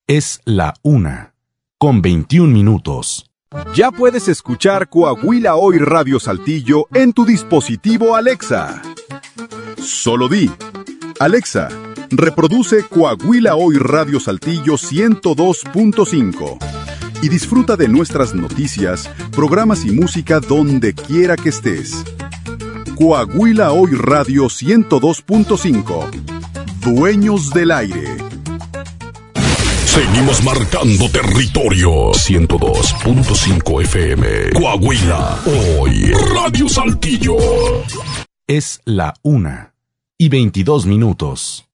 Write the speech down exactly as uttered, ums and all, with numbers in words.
Es la una, con veintiún minutos. Ya puedes escuchar Coahuila Hoy Radio Saltillo en tu dispositivo Alexa. Solo di, Alexa, reproduce Coahuila Hoy Radio Saltillo ciento dos punto cinco y disfruta de nuestras noticias, programas y música donde quiera que estés. Coahuila Hoy Radio ciento dos punto cinco. Dueños del aire. Seguimos marcando territorio. ciento dos punto cinco F M. Coahuila Hoy Radio Saltillo. Es la una y veintidós minutos.